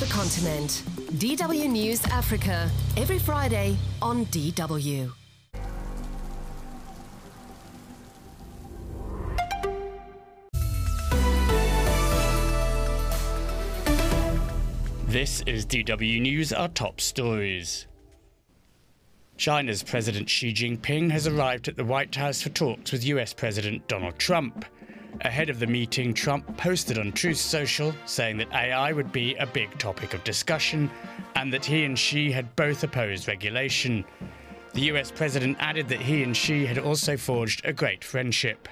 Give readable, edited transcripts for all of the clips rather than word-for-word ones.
the continent. DW News Africa, every Friday on DW. This is DW News, our top stories. China's President Xi Jinping has arrived at the White House for talks with US President Donald Trump. Ahead of the meeting, Trump posted on Truth Social saying that AI would be a big topic of discussion and that he and Xi had both opposed regulation. The US president added that he and Xi had also forged a great friendship.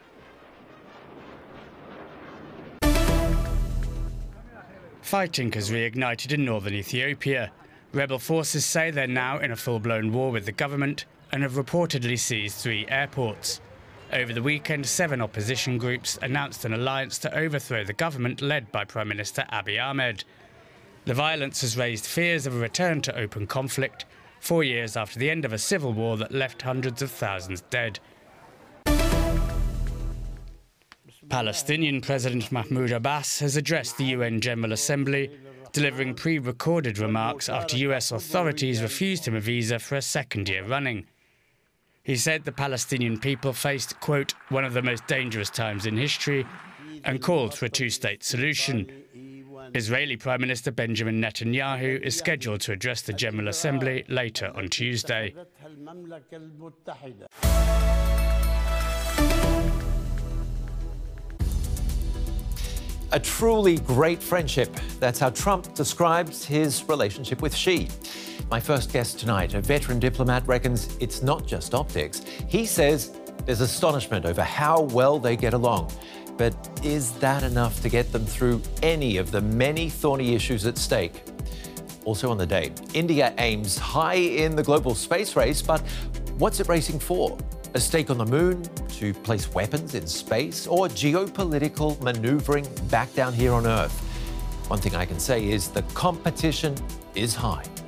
Fighting has reignited in northern Ethiopia. Rebel forces say they're now in a full-blown war with the government and have reportedly seized 3 airports. Over the weekend, 7 opposition groups announced an alliance to overthrow the government led by Prime Minister Abiy Ahmed. The violence has raised fears of a return to open conflict 4 years after the end of a civil war that left hundreds of thousands dead. Palestinian President Mahmoud Abbas has addressed the UN General Assembly, delivering pre-recorded remarks after US authorities refused him a visa for a second year running. He said the Palestinian people faced, quote, one of the most dangerous times in history, and called for a 2-state solution. Israeli Prime Minister Benjamin Netanyahu is scheduled to address the General Assembly later on Tuesday. A truly great friendship. That's how Trump describes his relationship with Xi. My first guest tonight, a veteran diplomat, reckons it's not just optics. He says there's astonishment over how well they get along. But is that enough to get them through any of the many thorny issues at stake? Also on the day, India aims high in the global space race, but what's it racing for? A stake on the moon, to place weapons in space, or geopolitical manoeuvring back down here on Earth? One thing I can say is the competition is high.